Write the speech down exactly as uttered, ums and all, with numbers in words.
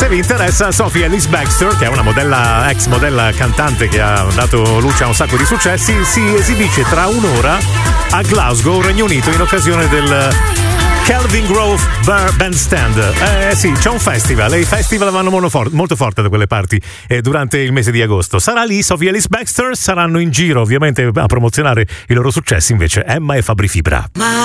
Se vi interessa, Sophie Ellis Bextor, che è una modella, ex modella cantante che ha dato luce a un sacco di successi, si esibisce tra un'ora a Glasgow, Regno Unito, in occasione del Kelvin Grove Bar Bandstand. Eh sì, c'è un festival, e i festival vanno molto, for- molto forte da quelle parti eh, durante il mese di agosto. Sarà lì Sophie Ellis Bextor, saranno in giro ovviamente a promozionare i loro successi invece Emma e Fabri Fibra.